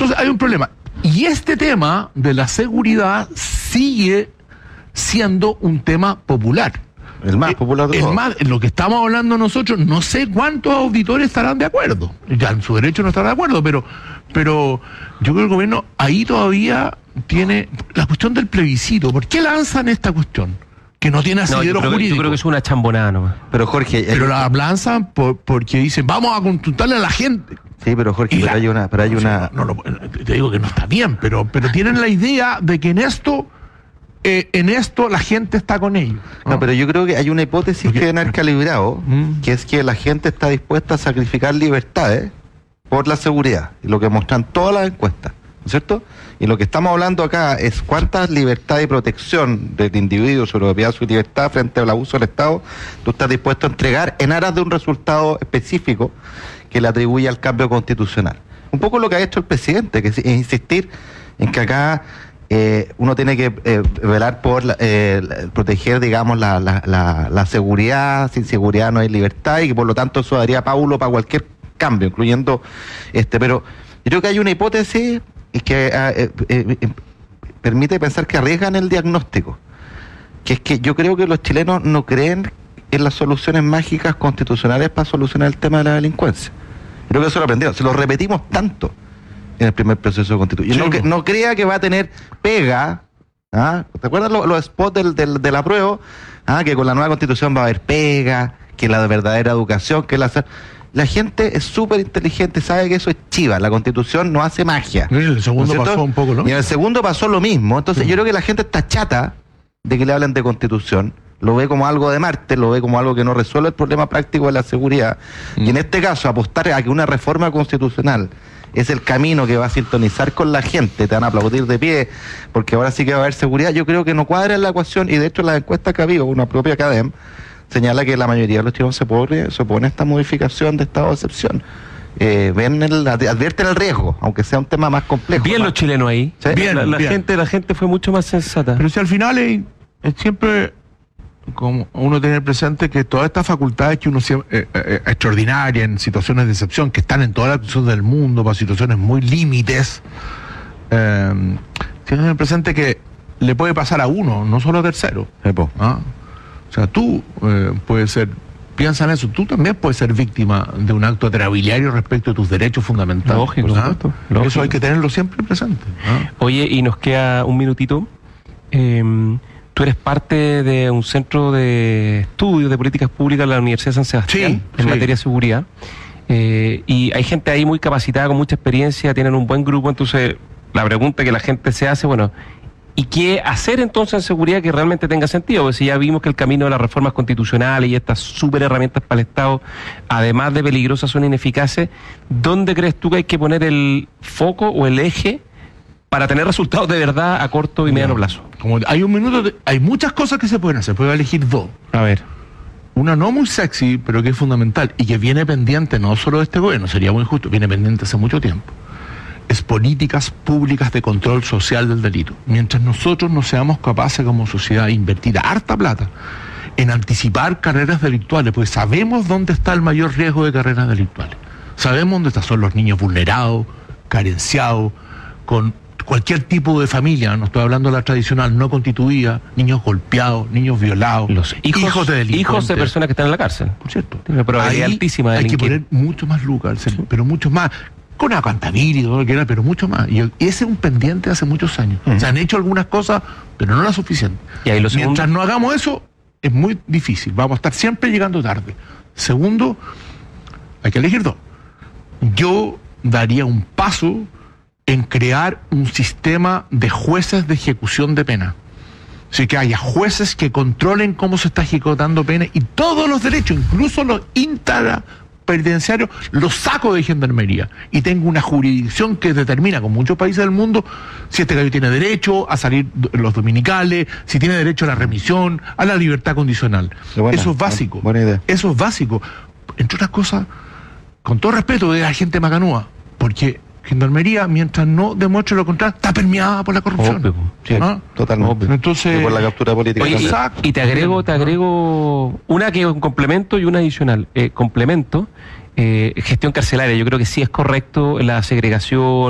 Entonces hay un problema. Y este tema de la seguridad sigue siendo un tema popular. El más popular de todos. Más, lo que estamos hablando nosotros, no sé cuántos auditores estarán de acuerdo. Ya en su derecho no estarán de acuerdo, pero yo creo que el gobierno ahí todavía tiene la cuestión del plebiscito. ¿Por qué lanzan esta cuestión? Que no tiene asidero jurídico. Yo creo que es una chambonada nomás. Pero Jorge... Pero la lanzan porque dicen, vamos a consultarle a la gente. Sí, pero Jorge, hay una... te digo que no está bien, pero tienen la idea de que en esto la gente está con ellos. No, pero yo creo que hay una hipótesis que deben haber calibrado, que es que la gente está dispuesta a sacrificar libertades por la seguridad, y lo que muestran todas las encuestas, ¿no es cierto? Y lo que estamos hablando acá es cuántas libertades y protección del individuo, su propiedad, su libertad frente al abuso del Estado, tú estás dispuesto a entregar en aras de un resultado específico que le atribuye al cambio constitucional. Un poco lo que ha hecho el presidente, que es insistir en que acá uno tiene que velar por proteger, digamos, la seguridad. Sin seguridad no hay libertad, y que por lo tanto eso daría paulo para cualquier cambio, incluyendo pero yo creo que hay una hipótesis que permite pensar que arriesgan el diagnóstico, que es que yo creo que los chilenos no creen en las soluciones mágicas constitucionales para solucionar el tema de la delincuencia. Creo que eso lo aprendieron, se lo repetimos tanto en el primer proceso constituyente. Sí, no crea que va a tener pega. ¿Te acuerdas los spots del apruebo? Que con la nueva constitución va a haber pega, que la verdadera educación, que la gente es súper inteligente, sabe que eso es chiva, la constitución no hace magia. En el segundo pasó un poco, ¿no? Y en el segundo pasó lo mismo. Entonces yo creo que la gente está chata de que le hablen de constitución, lo ve como algo de Marte, lo ve como algo que no resuelve el problema práctico de la seguridad. Y en este caso, apostar a que una reforma constitucional es el camino que va a sintonizar con la gente, te van a aplaudir de pie, porque ahora sí que va a haber seguridad, yo creo que no cuadra en la ecuación, y de hecho las encuestas que ha habido, una propia CADEM, señala que la mayoría de los chilenos se opone a esta modificación de estado de excepción. Advierten el riesgo, aunque sea un tema más complejo. Bien los chilenos ahí. ¿Sí? Bien, la gente fue mucho más sensata. Pero si al final es siempre como uno tener presente que todas estas facultades que uno extraordinarias en situaciones de excepción, que están en todas las situaciones del mundo, para situaciones muy límites, tienen que tener presente que le puede pasar a uno, no solo a tercero. O sea, tú puedes ser, piensa en eso, tú también puedes ser víctima de un acto atrabiliario respecto a tus derechos fundamentales. Lógico. Eso hay que tenerlo siempre presente. Oye, y nos queda un minutito. Tú eres parte de un centro de estudios de políticas públicas de la Universidad de San Sebastián, en materia de seguridad. Y hay gente ahí muy capacitada, con mucha experiencia, tienen un buen grupo. Entonces, la pregunta que la gente se hace, bueno, ¿y qué hacer entonces en seguridad que realmente tenga sentido? Porque si ya vimos que el camino de las reformas constitucionales y estas súper herramientas para el Estado, además de peligrosas, son ineficaces, ¿dónde crees tú que hay que poner el foco o el eje para tener resultados de verdad a corto y mediano plazo? Como hay un minuto, hay muchas cosas que se pueden hacer, puedo elegir dos. A ver. Una no muy sexy, pero que es fundamental y que viene pendiente no solo de este gobierno, sería muy injusto, viene pendiente hace mucho tiempo. Es políticas públicas de control social del delito. Mientras nosotros no seamos capaces como sociedad de invertir harta plata en anticipar carreras delictuales, porque sabemos dónde está el mayor riesgo de carreras delictuales. Sabemos dónde son los niños vulnerados, carenciados, con cualquier tipo de familia, no estoy hablando de la tradicional, no constituida, niños golpeados, niños violados, los hijos de delincuentes. Hijos de personas que están en la cárcel. Por cierto. Tiene una probabilidad altísima de hay que delinquir. poner mucho más lucas, pero mucho más. Con aguantabilidad y todo lo que era, pero mucho más. Y ese es un pendiente hace muchos años. Se han hecho algunas cosas, pero no las suficientes. Y ahí mientras no hagamos eso, es muy difícil. Vamos a estar siempre llegando tarde. Segundo, hay que elegir dos. Yo daría un paso en crear un sistema de jueces de ejecución de pena. Así que haya jueces que controlen cómo se está ejecutando pena y todos los derechos, incluso los penitenciarios, los saco de gendarmería y tengo una jurisdicción que determina con muchos países del mundo si este gallo tiene derecho a salir los dominicales, si tiene derecho a la remisión, a la libertad condicional. Eso es básico. Buena idea. Eso es básico. Entre otras cosas, con todo respeto de la gente macanúa, porque gendarmería, mientras no demuestre lo contrario, está permeada por la corrupción. Obvio, sí, totalmente. Obvio. Entonces, y por la captura política. Oye, y te agrego una que es un complemento y una adicional. Complemento, gestión carcelaria. Yo creo que sí es correcto la segregación,